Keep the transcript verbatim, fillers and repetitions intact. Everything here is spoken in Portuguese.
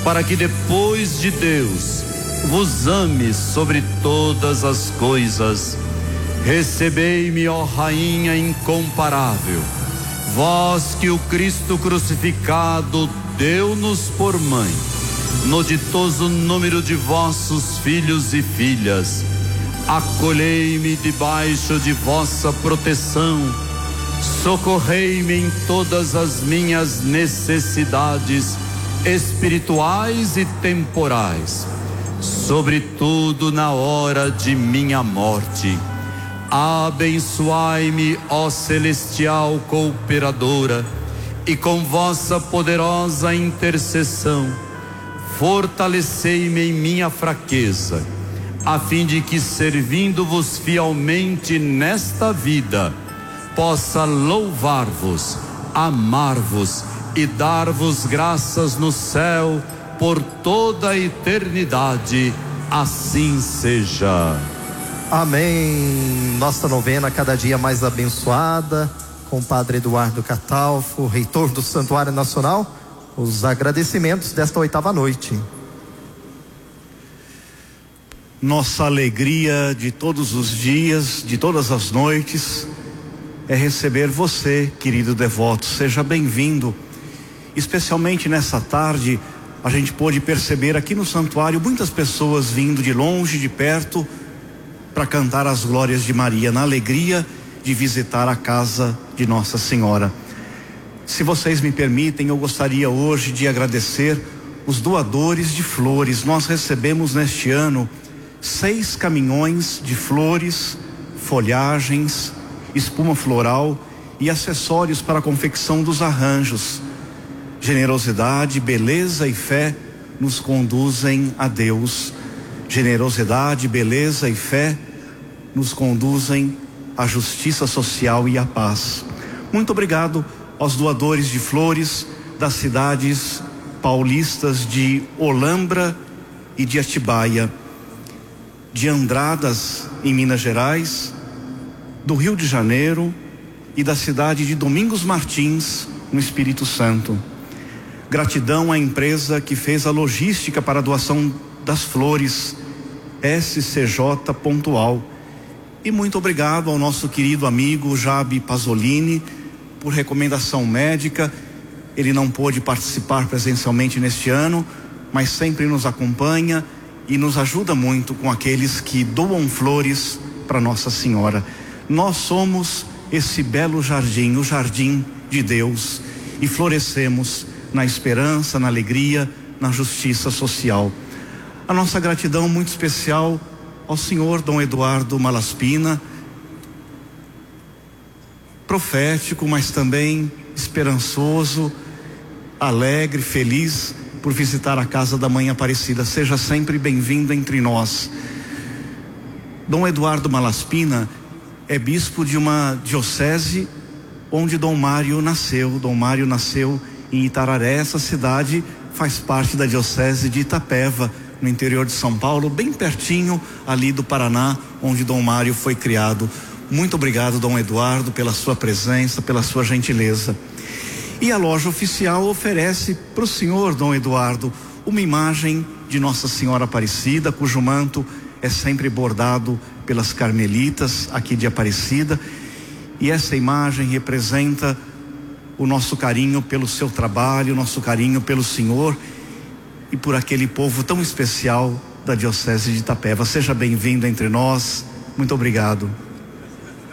para que depois de Deus vos ame sobre todas as coisas. Recebei-me, ó Rainha incomparável, vós que o Cristo crucificado deu-nos por mãe, no ditoso número de vossos filhos e filhas. Acolhei-me debaixo de vossa proteção, socorrei-me em todas as minhas necessidades espirituais e temporais, sobretudo na hora de minha morte. Abençoai-me, ó celestial cooperadora, e com vossa poderosa intercessão, fortalecei-me em minha fraqueza, a fim de que, servindo-vos fielmente nesta vida, possa louvar-vos, amar-vos e dar-vos graças no céu por toda a eternidade. Assim seja. Amém. Nossa novena cada dia mais abençoada, com o Padre Eduardo Catalfo, reitor do Santuário Nacional, os agradecimentos desta oitava noite. Nossa alegria de todos os dias, de todas as noites, é receber você, querido devoto. Seja bem-vindo. Especialmente nessa tarde, a gente pôde perceber aqui no santuário muitas pessoas vindo de longe, de perto, para cantar as glórias de Maria, na alegria de visitar a casa de Nossa Senhora. Se vocês me permitem, eu gostaria hoje de agradecer os doadores de flores. Nós recebemos neste ano seis caminhões de flores, folhagens, espuma floral e acessórios para a confecção dos arranjos. Generosidade, beleza e fé nos conduzem a Deus. Generosidade, beleza e fé nos conduzem à justiça social e à paz. Muito obrigado aos doadores de flores das cidades paulistas de Olambra e de Atibaia, de Andradas, em Minas Gerais, do Rio de Janeiro e da cidade de Domingos Martins, no Espírito Santo. Gratidão à empresa que fez a logística para a doação das flores, S C J Pontual. E muito obrigado ao nosso querido amigo Jabi Pasolini, por recomendação médica. Ele não pôde participar presencialmente neste ano, mas sempre nos acompanha e nos ajuda muito com aqueles que doam flores para Nossa Senhora. Nós somos esse belo jardim, o jardim de Deus, e florescemos na esperança, na alegria, na justiça social. A nossa gratidão muito especial ao senhor Dom Eduardo Malaspina, profético, mas também esperançoso, alegre, feliz por visitar a casa da Mãe Aparecida. Seja sempre bem-vindo entre nós. Dom Eduardo Malaspina é bispo de uma diocese onde Dom Mário nasceu. Dom Mário nasceu em Itararé. Essa cidade faz parte da diocese de Itapeva, no interior de São Paulo, bem pertinho ali do Paraná, onde Dom Mário foi criado. Muito obrigado, Dom Eduardo, pela sua presença, pela sua gentileza. E a loja oficial oferece para o senhor, Dom Eduardo, uma imagem de Nossa Senhora Aparecida, cujo manto é sempre bordado pelas carmelitas aqui de Aparecida. E essa imagem representa o nosso carinho pelo seu trabalho, o nosso carinho pelo senhor e por aquele povo tão especial da diocese de Itapeva. Seja bem-vindo entre nós. Muito obrigado.